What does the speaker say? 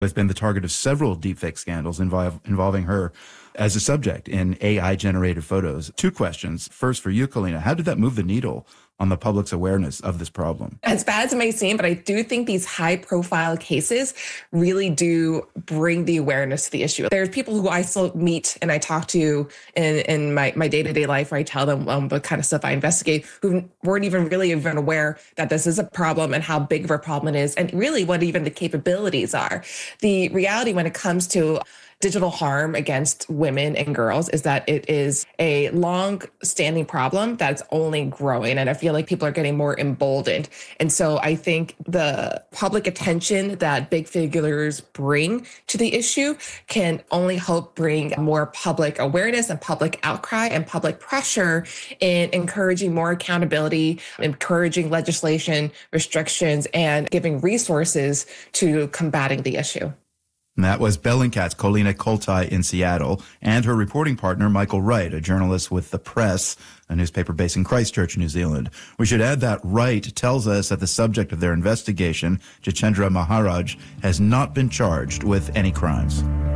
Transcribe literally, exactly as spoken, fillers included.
has been the target of several deepfake scandals involve, involving her as a subject in A I-generated photos. Two questions. First, for you, Kaleena, how did that move the needle on the public's awareness of this problem? As bad as it may seem, but I do think these high-profile cases really do bring the awareness to the issue. There's people who I still meet and I talk to in, in my, my day-to-day life where I tell them um, what kind of stuff I investigate, who weren't even really even aware that this is a problem and how big of a problem it is, and really what even the capabilities are. The reality when it comes to digital harm against women and girls is that it is a long-standing problem that's only growing. And I feel like people are getting more emboldened. And so I think the public attention that big figures bring to the issue can only help bring more public awareness and public outcry and public pressure in encouraging more accountability, encouraging legislation, restrictions, and giving resources to combating the issue. And that was Bellingcat's Kaleena Koltai in Seattle and her reporting partner, Michael Wright, a journalist with The Press, a newspaper based in Christchurch, New Zealand. We should add that Wright tells us that the subject of their investigation, Jitendra Maharaj, has not been charged with any crimes.